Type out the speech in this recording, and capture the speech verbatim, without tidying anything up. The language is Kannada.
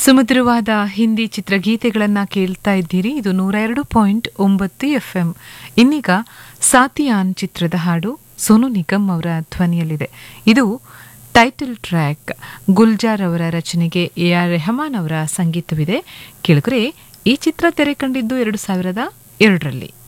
ಸುಮಧುರವಾದ ಹಿಂದಿ ಚಿತ್ರಗೀತೆಗಳನ್ನ ಕೇಳ್ತಾ ಇದ್ದೀರಿ. ಇದು ನೂರ ಎರಡು ಪಾಯಿಂಟ್ ಒಂಬತ್ತು ಎಫ್ಎಂ. ಇನ್ನೀಗ ಸಾತಿಯಾನ್ ಚಿತ್ರದ ಹಾಡು ಸೋನು ನಿಗಮ್ ಅವರ ಧ್ವನಿಯಲ್ಲಿದೆ. ಇದು ಟೈಟಲ್ ಟ್ರ್ಯಾಕ್. ಗುಲ್ಜಾರ್ ಅವರ ರಚನೆಗೆ ಎ ಆರ್ ರೆಹಮಾನ್ ಅವರ ಸಂಗೀತವಿದೆ. ಕೇಳಿದ್ರೆ ಈ ಚಿತ್ರ ತೆರೆ ಕಂಡಿದ್ದು ಎರಡು ಸಾವಿರದ ಎರಡರಲ್ಲಿ.